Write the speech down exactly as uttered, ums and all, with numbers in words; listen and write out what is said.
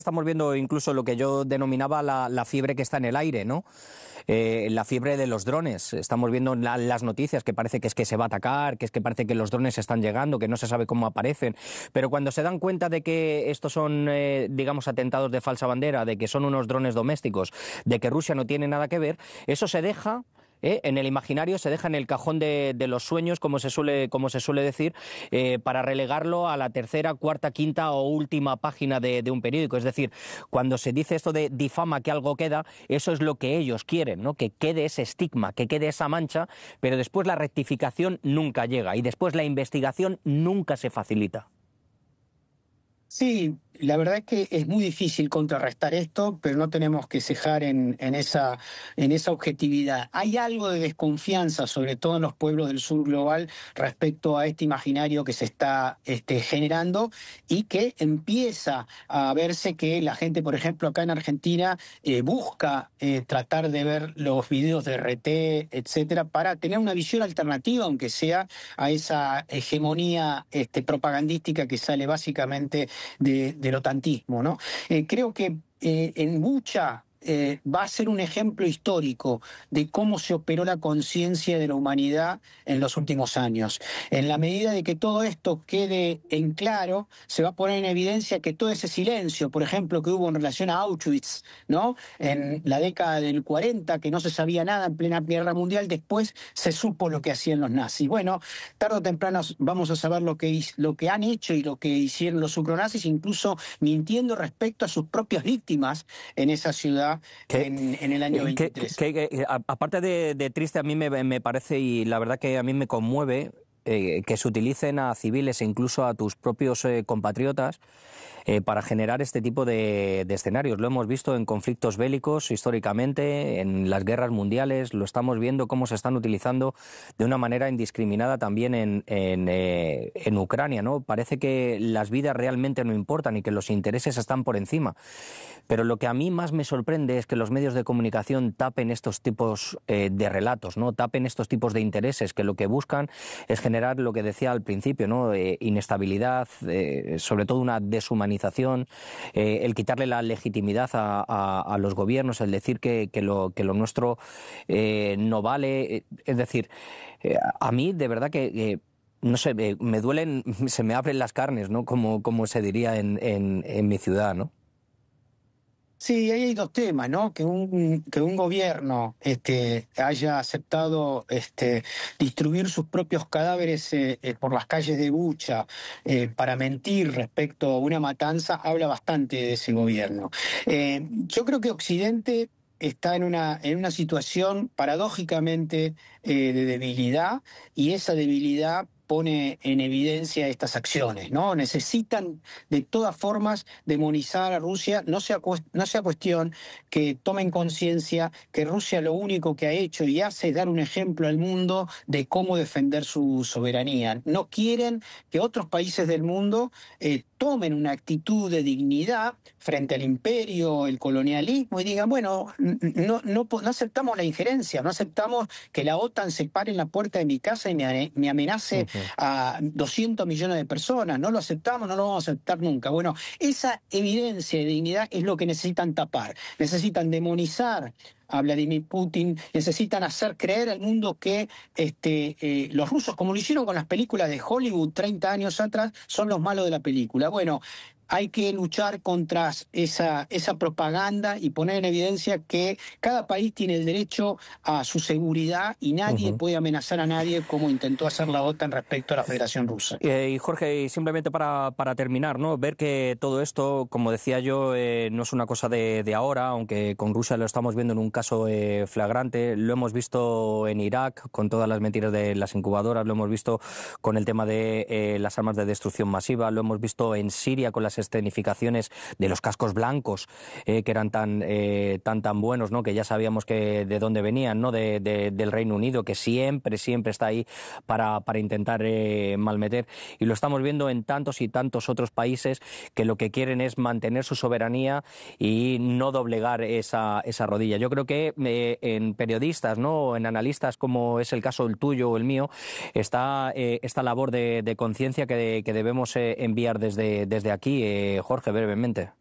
Estamos viendo incluso lo que yo denominaba la, la fiebre que está en el aire, ¿no? Eh, la fiebre de los drones. Estamos viendo la, las noticias que parece que es que se va a atacar, que es que parece que los drones están llegando, que no se sabe cómo aparecen. Pero cuando se dan cuenta de que estos son, eh, digamos, atentados de falsa bandera, de que son unos drones domésticos, de que Rusia no tiene nada que ver, eso se deja... ¿Eh? En el imaginario, se deja en el cajón de, de los sueños, como se suele, como se suele decir, eh, para relegarlo a la tercera, cuarta, quinta o última página de, de un periódico. Es decir, cuando se dice esto de difama que algo queda, eso es lo que ellos quieren, ¿no? Que quede ese estigma, que quede esa mancha, pero después la rectificación nunca llega y después la investigación nunca se facilita. Sí, la verdad es que es muy difícil contrarrestar esto, pero no tenemos que cejar en, en, esa, en esa objetividad. Hay algo de desconfianza, sobre todo en los pueblos del sur global, respecto a este imaginario que se está este, generando y que empieza a verse que la gente, por ejemplo, acá en Argentina, eh, busca eh, tratar de ver los videos de R T, etcétera, para tener una visión alternativa, aunque sea a esa hegemonía este, propagandística que sale básicamente de, del otantismo, ¿no? Eh, creo que eh, en Bucha eh, va a ser un ejemplo histórico de cómo se operó la conciencia de la humanidad en los últimos años. En la medida de que todo esto quede en claro, se va a poner en evidencia que todo ese silencio, por ejemplo, que hubo en relación a Auschwitz, ¿no? En la década del cuarenta, que no se sabía nada en plena Guerra Mundial, después se supo lo que hacían los nazis. Bueno, tarde o temprano vamos a saber lo que, lo que han hecho y lo que hicieron los ucronazis, incluso mintiendo respecto a sus propias víctimas en esa ciudad en, en el año veintitrés. Que, que, que, aparte de, de triste, a mí me, me parece, y la verdad que a mí me conmueve, eh, que se utilicen a civiles e incluso a tus propios eh, compatriotas Eh, para generar este tipo de, de escenarios. Lo hemos visto en conflictos bélicos históricamente, en las guerras mundiales, lo estamos viendo cómo se están utilizando de una manera indiscriminada también en, en, eh, en Ucrania, ¿no? Parece que las vidas realmente no importan y que los intereses están por encima. Pero lo que a mí más me sorprende es que los medios de comunicación tapen estos tipos eh, de relatos, ¿no? Tapen estos tipos de intereses, que lo que buscan es generar lo que decía al principio, ¿no? Eh, inestabilidad, eh, sobre todo una deshumanización, eh, el quitarle la legitimidad a, a, a los gobiernos, el decir que, que, lo, que lo nuestro eh, no vale. Es decir, eh, a mí de verdad que... Eh, no sé, me, me duelen, se me abren las carnes, ¿no? Como, como se diría en, en, en mi ciudad, ¿no? Sí, ahí hay dos temas, ¿no? Que un, que un gobierno este, haya aceptado este, distribuir sus propios cadáveres eh, eh, por las calles de Bucha eh, para mentir respecto a una matanza, habla bastante de ese gobierno. Eh, yo creo que Occidente está en una, en una situación paradójicamente eh, de debilidad, y esa debilidad pone en evidencia estas acciones, ¿no? Necesitan de todas formas demonizar a Rusia, no sea, no sea cuestión que tomen conciencia que Rusia lo único que ha hecho y hace es dar un ejemplo al mundo de cómo defender su soberanía. No quieren que otros países del mundo eh, tomen una actitud de dignidad frente al imperio, el colonialismo, y digan, bueno, no, no, no aceptamos la injerencia, no aceptamos que la OTAN se pare en la puerta de mi casa y me, me amenace uh-huh. a doscientos millones de personas. No lo aceptamos, no lo vamos a aceptar nunca. Bueno, esa evidencia de dignidad es lo que necesitan tapar. Necesitan demonizar a Vladimir Putin, necesitan hacer creer al mundo que este, eh, los rusos, como lo hicieron con las películas de Hollywood treinta años atrás, son los malos de la película. Bueno, hay que luchar contra esa, esa propaganda y poner en evidencia que cada país tiene el derecho a su seguridad y nadie uh-huh. puede amenazar a nadie como intentó hacer la OTAN respecto a la Federación Rusa. Eh, y Jorge, simplemente para, para terminar, ¿no? Ver que todo esto, como decía yo, eh, no es una cosa de, de ahora, aunque con Rusia lo estamos viendo en un caso eh, flagrante, lo hemos visto en Irak con todas las mentiras de las incubadoras, lo hemos visto con el tema de eh, las armas de destrucción masiva, lo hemos visto en Siria con las escenificaciones de los cascos blancos eh, que eran tan, eh, tan tan buenos, ¿no? Que ya sabíamos que de dónde venían, ¿no? De, de, del Reino Unido, que siempre, siempre está ahí para, para intentar eh, malmeter. Y lo estamos viendo en tantos y tantos otros países que lo que quieren es mantener su soberanía y no doblegar esa, esa rodilla. Yo creo que eh, en periodistas, ¿no? En analistas, como es el caso el tuyo o el mío, está eh, esta labor de, de conciencia que, que debemos eh, enviar desde, desde aquí. Eh, Jorge, brevemente.